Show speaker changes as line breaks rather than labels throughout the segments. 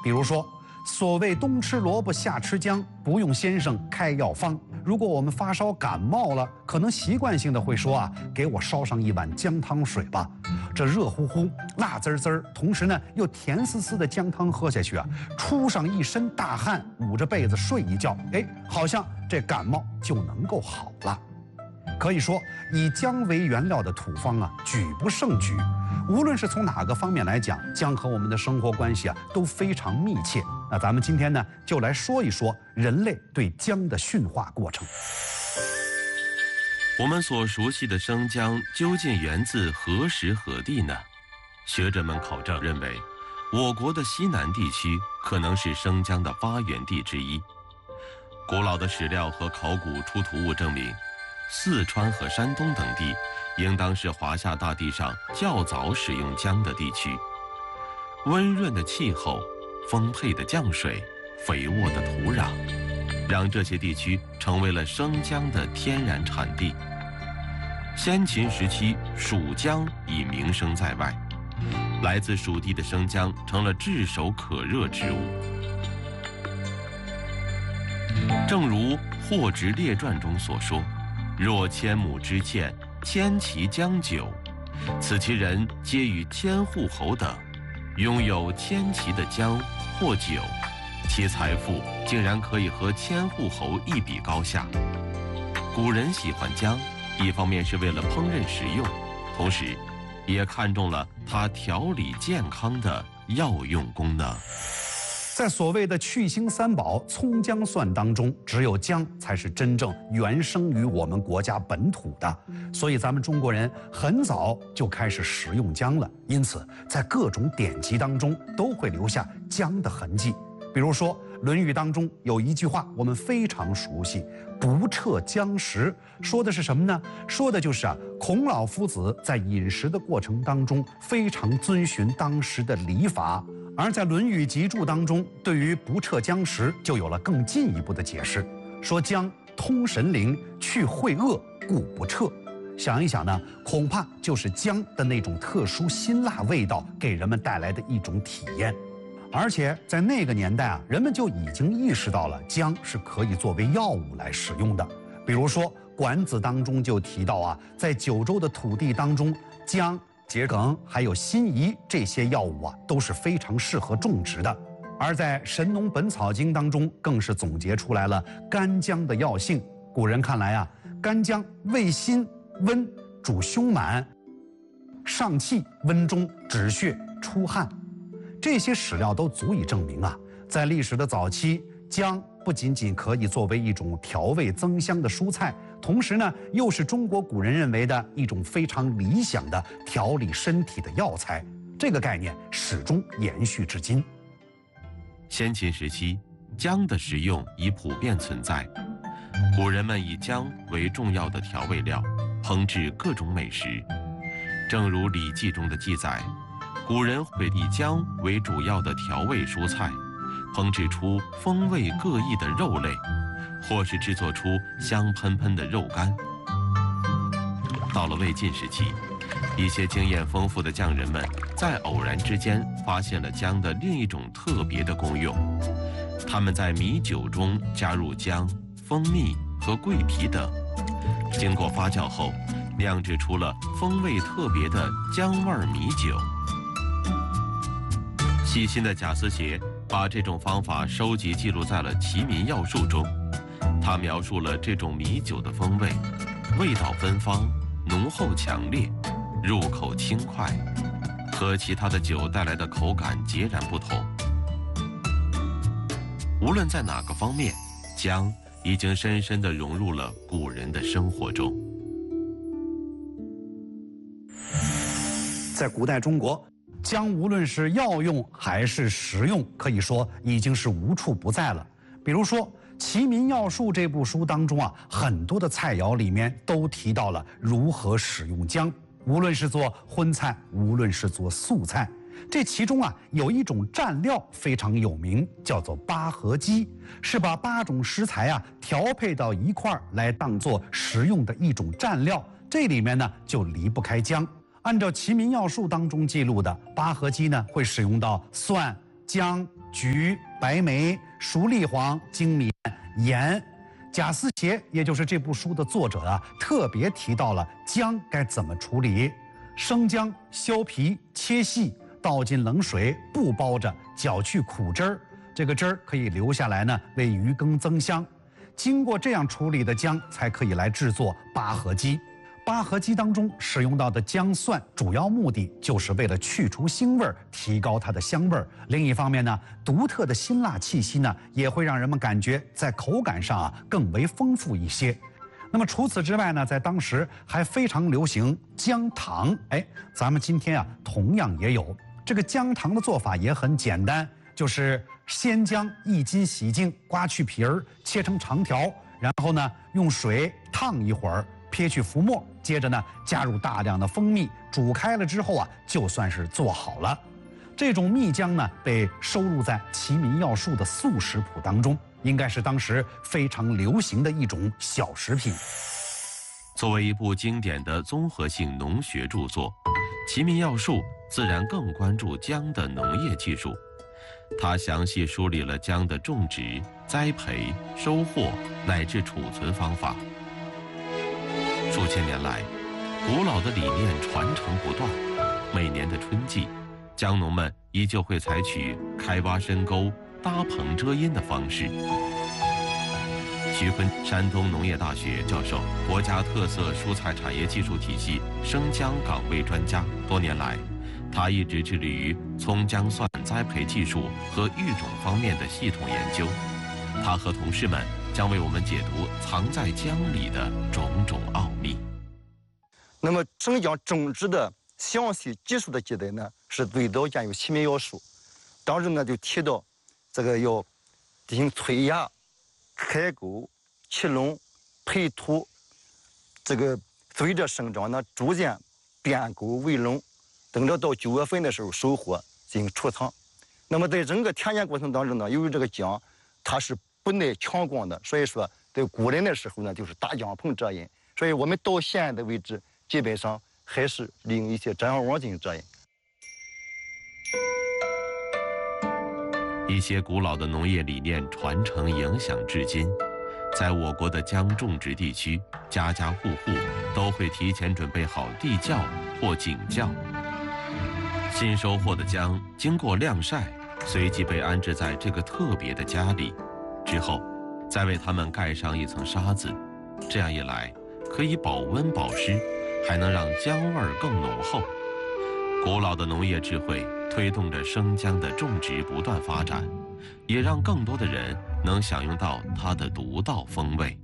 比如说，所谓冬吃萝卜夏吃姜，不用先生开药方。如果我们发烧感冒了，可能习惯性的会说啊，给我烧上一碗姜汤水吧。这热乎乎、辣滋滋，同时呢又甜丝丝的姜汤喝下去啊，出上一身大汗，捂着被子睡一觉，哎，好像这感冒就能够好了。可以说，以姜为原料的土方啊，举不胜举。无论是从哪个方面来讲，姜和我们的生活关系啊都非常密切。那咱们今天呢，就来说一说人类对姜的驯化过程。
我们所熟悉的生姜究竟源自何时何地呢？学者们考证认为，我国的西南地区可能是生姜的发源地之一。古老的史料和考古出土物证明，四川和山东等地应当是华夏大地上较早使用姜的地区。温润的气候、丰沛的降水、肥沃的土壤，让这些地区成为了生姜的天然产地。先秦时期，蜀姜已名声在外，来自蜀地的生姜成了炙手可热之物。正如《霍职列传》中所说：“若千亩之堑，千骑姜酒，此其人皆与千户侯等，拥有千骑的姜或酒，其财富竟然可以和千户侯一比高下。”古人喜欢姜，一方面是为了烹饪食用，同时也看中了它调理健康的药用功能。
在所谓的去腥三宝葱姜蒜当中，只有姜才是真正原生于我们国家本土的，所以咱们中国人很早就开始食用姜了。因此，在各种典籍当中都会留下姜的痕迹。比如说，《论语》当中有一句话我们非常熟悉：“不撤姜食”，说的是什么呢？说的就是孔老夫子在饮食的过程当中非常遵循当时的礼法。而在《论语集注》当中，对于不撤姜食就有了更进一步的解释，说姜通神灵，去秽恶，故不撤。想一想呢，恐怕就是姜的那种特殊辛辣味道给人们带来的一种体验。而且在那个年代人们就已经意识到了姜是可以作为药物来使用的。比如说，《管子》当中就提到在九州的土地当中，姜、桔梗还有辛夷这些药物都是非常适合种植的。而在《神农本草经》当中，更是总结出来了干姜的药性。古人看来干姜味辛温，主胸满，上气温中，止血出汗。这些史料都足以证明在历史的早期，姜不仅仅可以作为一种调味增香的蔬菜，同时呢，又是中国古人认为的一种非常理想的调理身体的药材。这个概念始终延续至今。
先秦时期，姜的食用已普遍存在，古人们以姜为重要的调味料，烹制各种美食。正如《礼记》中的记载，古人会以姜为主要的调味蔬菜，烹制出风味各异的肉类，或是制作出香喷喷的肉干。到了魏晋时期，一些经验丰富的匠人们在偶然之间发现了姜的另一种特别的功用，他们在米酒中加入姜、蜂蜜和桂皮等，经过发酵后，酿制出了风味特别的姜味米酒。细心的贾思勰把这种方法收集记录在了《齐民要术》中，他描述了这种米酒的风味，味道芬芳、浓厚强烈，入口轻快，和其他的酒带来的口感截然不同。无论在哪个方面，姜已经深深地融入了古人的生活中。
在古代中国，姜无论是药用还是食用，可以说已经是无处不在了。比如说《齐民要术》这部书当中很多的菜肴里面都提到了如何使用姜，无论是做荤菜，无论是做素菜。这其中有一种蘸料非常有名，叫做八合鸡，是把8种食材调配到一块儿来当做食用的一种蘸料。这里面呢就离不开姜。按照《齐民要术》当中记录的，八合鸡呢会使用到蒜、姜、 菊、白梅、熟栗黄、精米盐。贾思勰，也就是这部书的作者啊，特别提到了姜该怎么处理。生姜削皮切细，倒进冷水，不煲着，搅去苦汁儿。这个汁儿可以留下来呢，为鱼羹增香。经过这样处理的姜，才可以来制作八合鸡。八合鸡当中使用到的姜蒜，主要目的就是为了去除腥味儿，提高它的香味儿。另一方面呢，独特的辛辣气息呢，也会让人们感觉在口感上啊更为丰富一些。那么除此之外呢，在当时还非常流行姜糖。咱们今天啊同样也有这个姜糖的做法也很简单，就是鲜姜1斤洗净，刮去皮儿，切成长条，然后呢用水烫一会儿。撇去浮沫，接着呢加入大量的蜂蜜，煮开了之后啊，就算是做好了。这种蜜姜呢，被收入在《齐民要术》的素食谱当中，应该是当时非常流行的一种小食品。
作为一部经典的综合性农学著作，《齐民要术》自然更关注姜的农业技术。它详细梳理了姜的种植、栽培、收获乃至储存方法。数千年来，古老的理念传承不断。每年的春季，姜农们依旧会采取开挖深沟、搭棚遮阴的方式。徐坤，山东农业大学教授，国家特色蔬菜产业技术体系生姜岗位专家。多年来，他一直致力于葱姜蒜栽培技术和育种方面的系统研究。他和同事们将为我们解读藏在姜里的种种奥秘。
那么生姜种植的详细技术的记载呢，是最早见有《齐民要术》，当中呢就提到，这个要进行催芽、开沟、起垄、培土，这个随着生长呢逐渐变沟为垄，等着到9月份的时候收获进行储藏。那么在整个田间过程当中呢，由于这个姜它是不耐强光的，所以说在古人的时候呢，就是大姜棚遮阴。所以我们到现在为止，基本上还是利用一些遮阳网进行遮阴。
一些古老的农业理念传承影响至今，在我国的姜种植地区，家家户户都会提前准备好地窖或井窖。新收获的姜经过晾晒，随即被安置在这个特别的家里。之后，再为它们盖上一层沙子，这样一来，可以保温保湿，还能让姜味儿更浓厚。古老的农业智慧推动着生姜的种植不断发展，也让更多的人能享用到它的独到风味。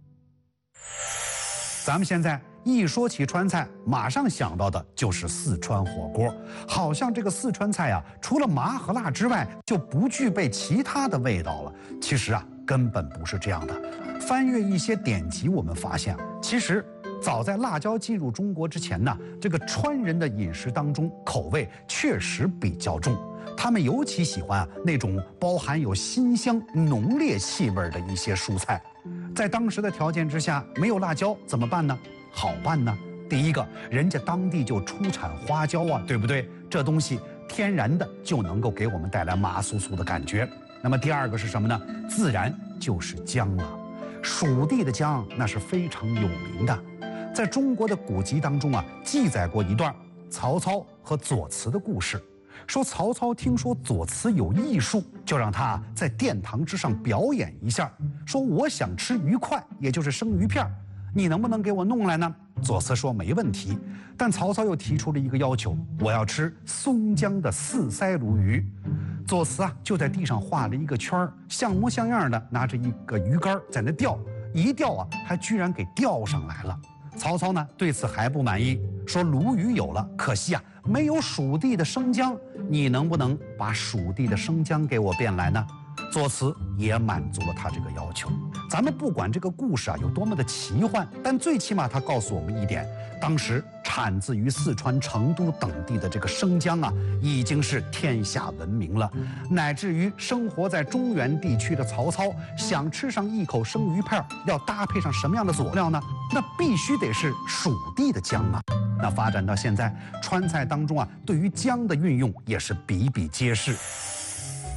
咱们现在一说起川菜，马上想到的就是四川火锅，好像这个四川菜啊，除了麻和辣之外，就不具备其他的味道了。其实啊，根本不是这样的。翻阅一些典籍，我们发现，其实早在辣椒进入中国之前呢，这个川人的饮食当中口味确实比较重，他们尤其喜欢那种包含有辛香浓烈气味的一些蔬菜。在当时的条件之下，没有辣椒怎么办呢？好办呢。第一个，人家当地就出产花椒啊，对不对？这东西天然的就能够给我们带来麻酥酥的感觉。那么第二个是什么呢？自然就是姜了。蜀地的姜那是非常有名的，在中国的古籍当中啊，记载过一段曹操和左慈的故事。说曹操听说左慈有艺术，就让他在殿堂之上表演一下，说我想吃鱼块，也就是生鱼片，你能不能给我弄来呢？左慈说没问题，但曹操又提出了一个要求，我要吃松江的4鳃鲈鱼。左慈啊就在地上画了一个圈，像模像样的拿着一个鱼竿在那钓，一钓啊还居然给钓上来了。曹操呢对此还不满意，说鲈鱼有了，可惜啊没有蜀地的生姜，你能不能把蜀地的生姜给我变来呢？左慈也满足了他这个要求。咱们不管这个故事啊有多么的奇幻，但最起码他告诉我们一点，当时产自于四川成都等地的这个生姜啊，已经是天下闻名了，乃至于生活在中原地区的曹操想吃上一口生鱼片，要搭配上什么样的佐料呢？那必须得是蜀地的姜啊。那发展到现在，川菜当中啊，对于姜的运用也是比比皆是。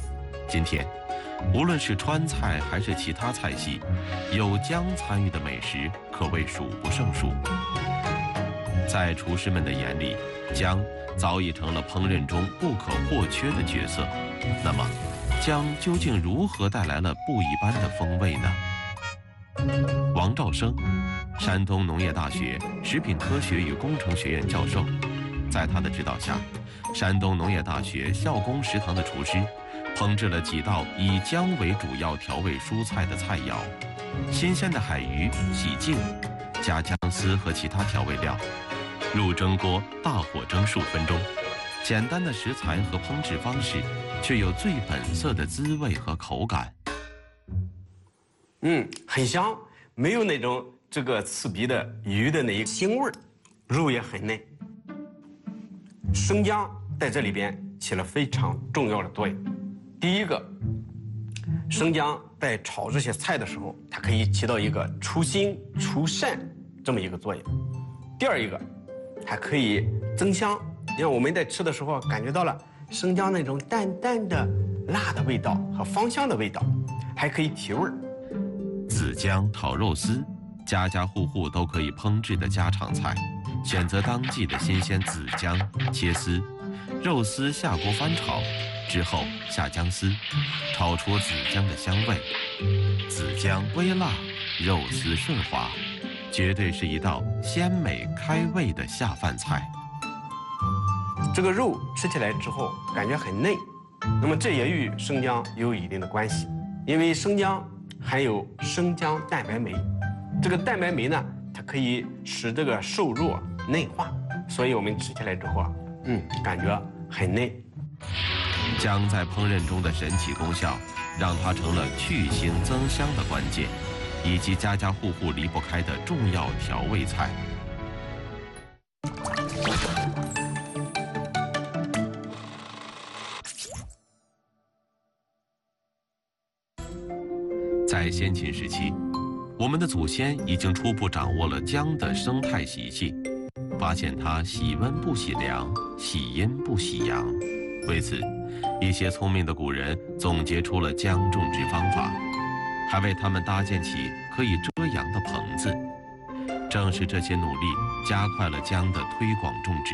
今天，无论是川菜还是其他菜系，有姜参与的美食可谓数不胜数。在厨师们的眼里，姜早已成了烹饪中不可或缺的角色。那么，姜究竟如何带来了不一般的风味呢？王兆生，山东农业大学食品科学与工程学院教授，在他的指导下，山东农业大学校工食堂的厨师烹制了几道以姜为主要调味蔬菜的菜肴。新鲜的海鱼洗净，加姜丝和其他调味料，入蒸锅大火蒸数分钟。简单的食材和烹制方式，却有最本色的滋味和口感。
很香，没有那种这个刺鼻的鱼的那一腥味儿，肉也很嫩。生姜在这里边起了非常重要的作用。第一个，生姜在炒这些菜的时候，它可以起到一个除腥除膻这么一个作用。第二一个，还可以增香。你看我们在吃的时候感觉到了生姜那种淡淡的辣的味道和芳香的味道，还可以提味儿。
紫姜炒肉丝，家家户户都可以烹制的家常菜。选择当季的新鲜紫姜，切丝，肉丝下锅翻炒，之后下姜丝，炒出紫姜的香味。紫姜微辣，肉丝顺滑，绝对是一道鲜美开胃的下饭菜。
这个肉吃起来之后感觉很嫩，那么这也与生姜有一定的关系，因为生姜含有生姜蛋白酶，这个蛋白酶呢，它可以使这个瘦肉嫩化，所以我们吃起来之后啊，感觉很嫩。
姜在烹饪中的神奇功效，让它成了去腥增香的关键，以及家家户户离不开的重要调味菜。在先秦时期，我们的祖先已经初步掌握了姜的生态习性，发现它喜温不喜凉，喜阴不喜阳。为此，一些聪明的古人总结出了姜种植方法，还为他们搭建起可以遮阳的棚子。正是这些努力，加快了姜的推广种植。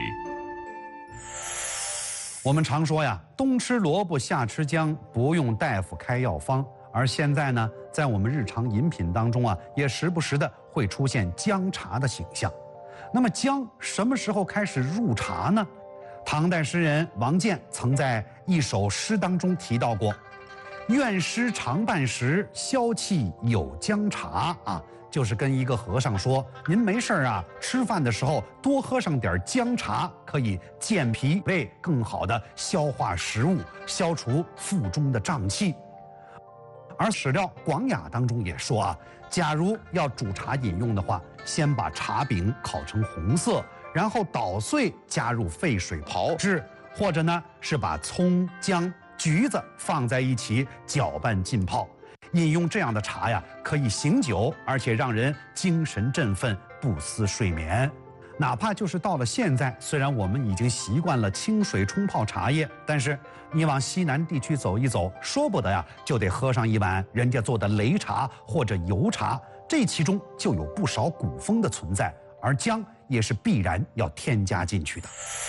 我们常说呀，冬吃萝卜夏吃姜，不用大夫开药方。而现在呢，在我们日常饮品当中啊，也时不时的会出现姜茶的形象。那么姜什么时候开始入茶呢？唐代诗人王建曾在一首诗当中提到过：“愿诗常伴时，消气有姜茶。”啊，就是跟一个和尚说，您没事啊，吃饭的时候多喝上点姜茶，可以健脾胃，更好的消化食物，消除腹中的胀气。而史料《广雅》当中也说啊，假如要煮茶饮用的话，先把茶饼烤成红色，然后捣碎，加入沸水炮制，或者呢是把葱、姜、橘子放在一起搅拌浸泡。饮用这样的茶呀，可以醒酒，而且让人精神振奋，不思睡眠。哪怕就是到了现在，虽然我们已经习惯了清水冲泡茶叶，但是你往西南地区走一走，说不得呀，就得喝上一碗人家做的擂茶或者油茶，这其中就有不少古风的存在，而姜也是必然要添加进去的。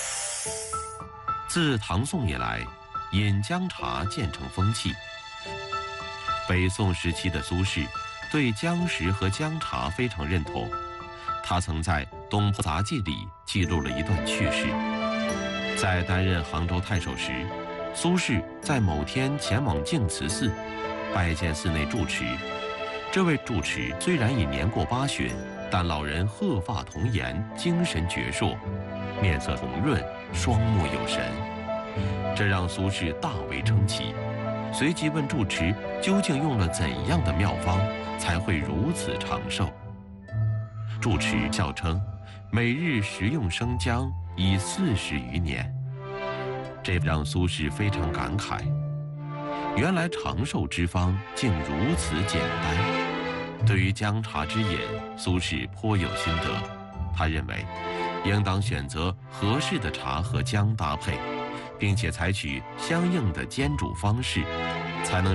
自唐宋以来，饮姜茶渐成风气。北宋时期的苏轼对姜食和姜茶非常认同，他曾在《东坡杂记》里记录了一段趣事。在担任杭州太守时，苏轼在某天前往净慈寺，拜见寺内住持。这位住持虽然已年过80，但老人鹤发童颜，精神矍铄，面色红润，双目有神，这让苏轼大为称奇。随即问住持，究竟用了怎样的妙方，才会如此长寿？住持笑称，每日食用生姜已40余年。这让苏轼非常感慨，原来长寿之方竟如此简单。对于姜茶之饮，苏轼颇有心得。他认为，应当选择合适的茶和姜搭配，并且采取相应的煎煮方式， 才能